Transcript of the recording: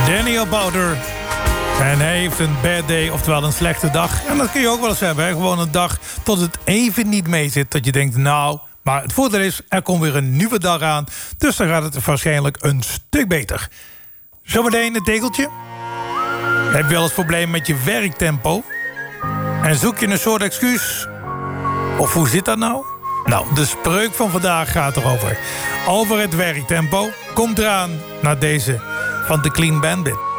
Daniel Bowder. En hij heeft een bad day, oftewel een slechte dag. En dat kun je ook wel eens hebben. Hè? Gewoon een dag tot het even niet mee zit. Dat je denkt, nou... Maar het voordeel is, er komt weer een nieuwe dag aan. Dus dan gaat het waarschijnlijk een stuk beter. Zometeen het tegeltje. Heb je wel eens problemen met je werktempo? En zoek je een soort excuus? Of hoe zit dat nou? Nou, de spreuk van vandaag gaat erover. Over het werktempo. Komt eraan naar deze van The Clean Bandit.